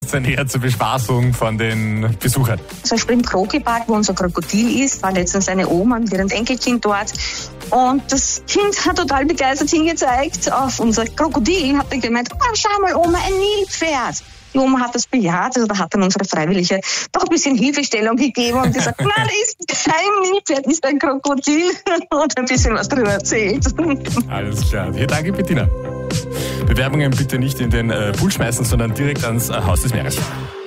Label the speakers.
Speaker 1: dann eher zur Bespaßung von den Besuchern?
Speaker 2: Zum Beispiel im Krokipark, wo unser Krokodil ist, war letztens eine Oma mit ihrem Enkelkind dort. Und das Kind hat total begeistert hingezeigt auf unser Krokodil, hat dann gemeint, schau mal Oma, ein Nilpferd. Die Oma hat das bejaht, also da hat dann unsere Freiwillige doch ein bisschen Hilfestellung gegeben und gesagt, nein, das ist kein Nilpferd, das ist ein Krokodil und ein bisschen was drüber erzählt.
Speaker 1: Alles klar. Hier, danke Bettina. Bewerbungen bitte nicht in den Pool schmeißen, sondern direkt ans Haus des Meeres.